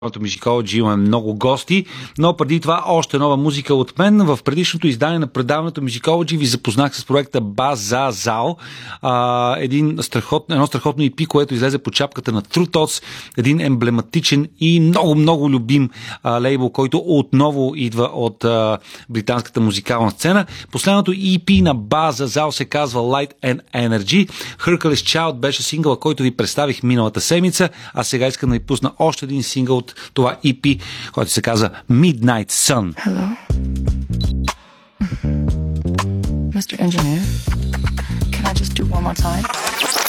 Musicology имаме много гости, но преди това още нова музика от мен. В предишното издание на предаването Musicology ви запознах с проекта Базазал, едно страхотно EP, което излезе по чапката на True Thoughts, един емблематичен и много любим лейбъл, който отново идва от британската музикална сцена. Последното EP на Базазал се казва Light and Energy. Hercules Child беше сингъл, който ви представих миналата седмица, а сега искам да ви пусна още един сингъл от това EP, който се казва Midnight Sun. Hello. Mr. Engineer, can I just do one more time?